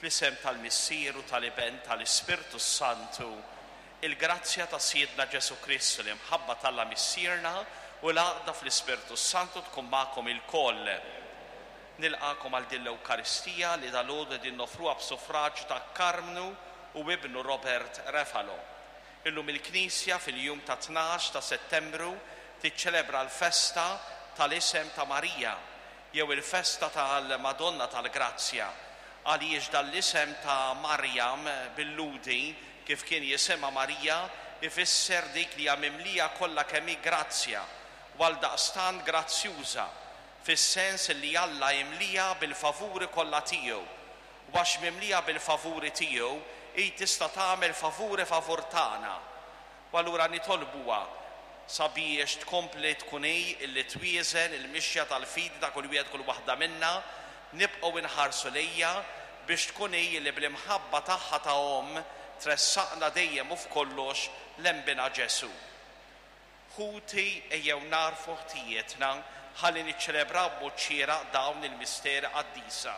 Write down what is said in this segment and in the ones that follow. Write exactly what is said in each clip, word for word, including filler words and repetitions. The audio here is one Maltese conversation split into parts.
Fl-isem tal-Missier u tal-Iben tal-Ispirtu Santu, il-grazzja ta' Siedna Ġesu Kristu li mħabba tal-la missierna u l-għaqda fl-Ispirtu Santu tkun magħkom il-koll. Nilqakom għal din l-Ewkaristija li dal-għodu din nofruha b'suffraġġ ta' Karmnu u ibnu Robert Refalo. Illum il-Knisja fil-jum ta' tnax ta' Settembru tiċċelebra l-festa tal-isem ta' Marija, jew il-festa tal-Madonna tal-Grazzja, għaliex dal-isem ta' Marjam bil-ludi kif kien jisimha Marija ifisser dik li hija mimlija kollha kemm hi grazzja, għal daqstant grazzjuża, fis-sens li Alla jimlija bil-favuri kollha tiegħu. Għax mimlija bil-favuri tiegħu hi tista' tagħmel favuri favur tagħna. U allura nitolbuha sabiex tkompli tkun hi illi twieżen il-mixja tal-fidi ta' kull wieħed kull waħda minna, nibqgħu inħarsu lejha biex tkun hi li bl-imħabba tagħha ta' Omm tressaqna dejjem u f'kollox lembina Ġesu. Ħuti ejjew narfu ħtijietna ħalli niċċelebraw b'mod xieraq dawn il-misteri qaddisa.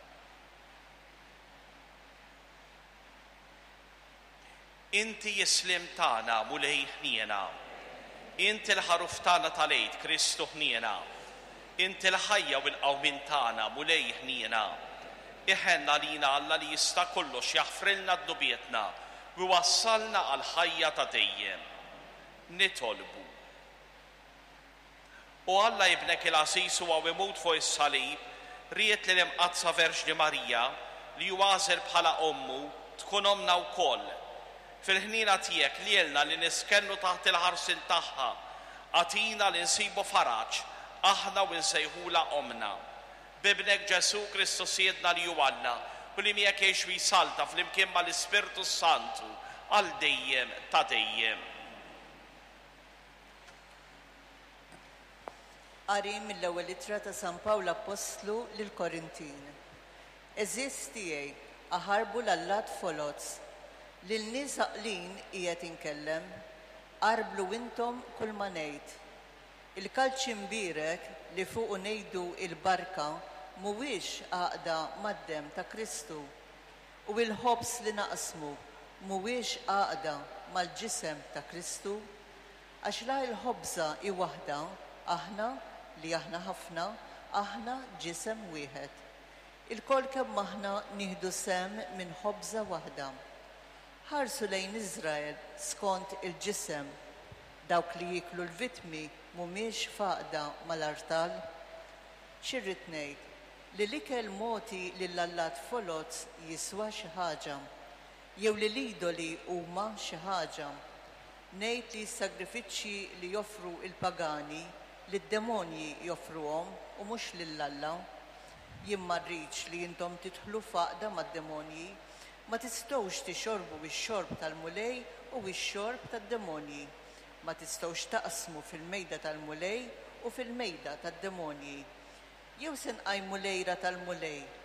Inti jislim tagħna mulej ħniena, inti l-ħaruf tagħna tal-għid Kristu ħniena, inti l-ħajja u l-qawmin tagħna mulej ħniena. Iħenna lina Alla li jista' kollox jaħfrilna d-dubietna u wassalna għal ħajja ta' dejjem. Nitolbu. U Alla jibnek il-Asis u għaw imut fuq is-salib, riet li l-imqazza Verġni Marija li jważel bħala ommu tkun omna wkoll. Fil-ħnina tiegħek li jelna li niskennu taħt il-ħarsin tagħha, għatina li nsibu faraġ, aħna u nsejħula omna. Bibnek Ġesu Kristu Siedna li ju Alla, u li miegħek jgħix jisalta fl-imkien mal-Ispirtu Santu għal dejjem ta' dejjem. Qari mill-ewwel ittra ta' San Pawl Apostlu lil Korintin. Eżiż tiegħi aħarbu l-Allat Foloz, lil nies aqlin qiegħed inkellem, qarblu intom kull ma ngħid. Il-kalċ imbierek li fuq ngħidu il-barka mhuwiex għaqda mad-demm ta' Kristu u l-ħobs li naqsmu mhuwiex għaqda mal-ġisem ta' Kristu, għax la l-ħobża hi waħda, aħna li aħna ħafna, aħna ġisem wieħed. Il-kol kemm aħna nieħdu sem minn ħobża waħda. Ħarsu lejn Iżrael skont il-ġisem, dawk li jiklu l-vitmi mhumiex faqda mal-artal. Xirrid ngħid li l-ikel moti lill-Allat Foloz jiswa xi ħaġa, jew li l-idoli huma xi ħaġa. Ngħid li s-sagrifiċċji li joffru il-pagani li d-demonji joffruhom u mhux lill-Alla. Jien ma rridx li intom tidħlu faqda mad-demonji, ma tistgħux tixorbu x-xorb tal-mulej u x-xorb tad-demonji. Ma tistgħux taqsmu fil-mejda tal-mulej u fil-mejda tad-demonji. Jew se nqajmu lejra tal-mulej